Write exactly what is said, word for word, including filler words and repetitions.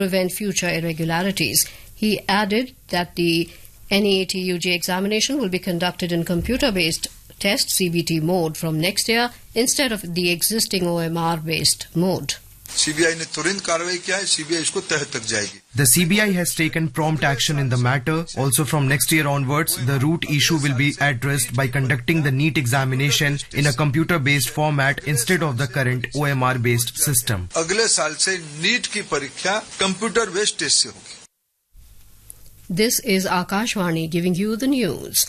prevent future irregularities. He added that the N E A T U J examination will be conducted in computer-based test C B T mode from next year instead of the existing O M R-based mode. C B I ने तुरंत कार्रवाई किया है, C B I इसको तह तक जाएगी. The C B I has taken prompt action in the matter. Also from next year onwards, the root issue will be addressed by conducting the NEET examination in a computer-based format instead of the current O M R-based system. अगले साल से NEET की परीक्षा computer based test से होगी. This is Akashvani giving you the news.